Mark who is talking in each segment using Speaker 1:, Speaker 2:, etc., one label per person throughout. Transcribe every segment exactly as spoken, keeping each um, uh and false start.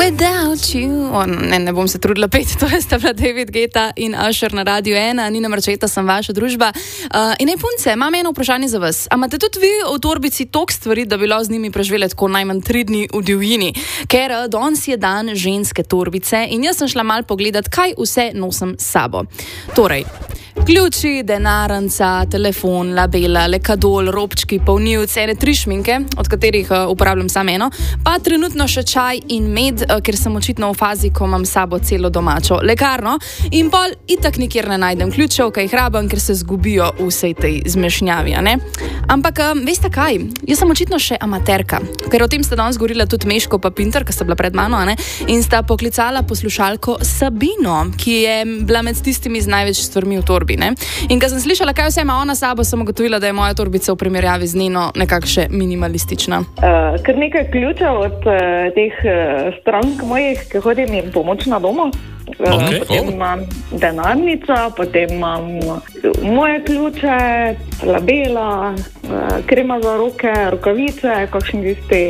Speaker 1: Without you. O, ne, ne bom se trudila peti, to je stavila David Guetta in Usher na Radio ena. Nina Marčeta, sem vaša družba. Uh, in naj punce, imam eno vprašanje za vas. A imate tudi vi v torbici toliko stvari, da bi lahko z njimi preživeli tako najmanj tri dni v divjini? Ker danes je dan ženske torbice in jaz sem šla mal pogledat, kaj vse nosim s sabo. Torej, ključi, denarnica, telefon, labela, lekadol, robčki, polnilce, ene tri šminke, od katerih uh, uporabljam samo eno, pa trenutno še čaj in med, uh, ker sem očitno v fazi, ko imam s sabo celo domačo lekarno in pol itak nikjer ne najdem ključev, kaj jih rabim, ker se zgubijo v vsej tej zmešnjavi, a ne? Ampak, um, veste kaj? Jaz sem očitno še amaterka, ker o tem sta danes govorila tudi Meško pa Pinter, ki sta bila pred mano, a ne? In sta poklicala poslušalko Sabino, ki je bila med tistimi z največ stvarmi v torbi. Ne? In ko sem slišala, kaj vse ima ona sabo, sem ugotovila, da je moja torbica v primerjavi z njeno nekako še minimalistična.
Speaker 2: Uh, kar nekaj ključev od uh, teh uh, strank mojih, ki hodim jim pomoč na domu. Uh,
Speaker 3: okay.
Speaker 2: Potem
Speaker 3: oh.
Speaker 2: imam denarnica, potem imam moje ključe, labela, uh, krema za roke, rokavice, kakšni tisti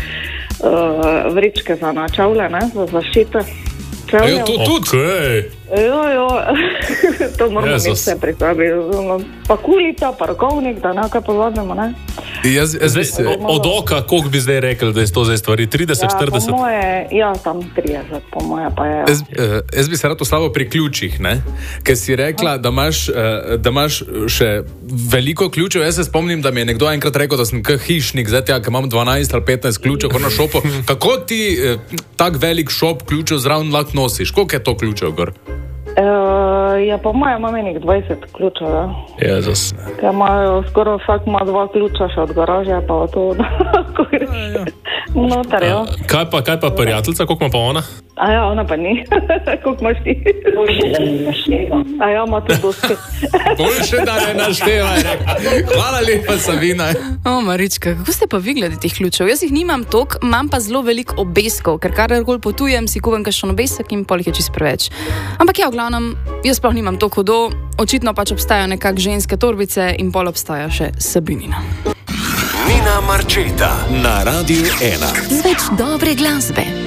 Speaker 2: uh, vrečke za načavle, ne, za zaščite.
Speaker 3: Ejo, to tudi? Okay.
Speaker 2: Jo, jo, to moramo yes, vse pripraviti. Pa kulica, pa rokovnik, da nekaj pozadnemo, ne?
Speaker 4: Jaz, jaz
Speaker 3: zdaj,
Speaker 4: se...
Speaker 3: Od oka, koliko bi zdaj rekel, da je to zdaj stvari? trideset,
Speaker 2: ja,
Speaker 3: štirideset?
Speaker 2: Po moje, ja, tam trideset, po moje pa je.
Speaker 4: Jaz, uh, jaz bi se rad oslavil pri ključih, ne? Ker si rekla, da imaš, uh, da imaš še veliko ključev. Jaz se spomnim, da mi je nekdo enkrat rekel, da sem kak hišnik, zdaj ja, ker imam dvanajst ali petnajst ključev, kar na šopu. Kako ti uh, tak velik šop ključev zraven lahko nosiš? Koliko je to ključev gor?
Speaker 2: Uh, ja, po mojem imam enih dvajset ključev, ja.
Speaker 3: Jezus.
Speaker 2: Ker imajo, skoraj vsak ima dva ključa še od garaža, pa od to, ko greš noter, jo.
Speaker 3: Kaj pa, kaj pa prijateljica, koliko ima pa ona?
Speaker 2: A ja, ona pa ni. Koliko imaš ti? A ja, ima tudi dosti.
Speaker 4: Boljše, da ne naštevaj. Hvala lepa, Sabina.
Speaker 1: O, Marička, kako ste pa vi glede teh ključev? Jaz jih nimam toliko, imam pa zelo veliko obeskov, ker karkoli potujem, si kuvam kakšen obesek in pol jih je čisto preveč. Ampak ja, v glavnem, jaz sploh nimam toliko do, očitno pač obstajajo nekak ženske torbice in pol obstaja še Sabinina.
Speaker 5: Nina Marčeta na Radio ena.
Speaker 6: Z več dobre glasbe.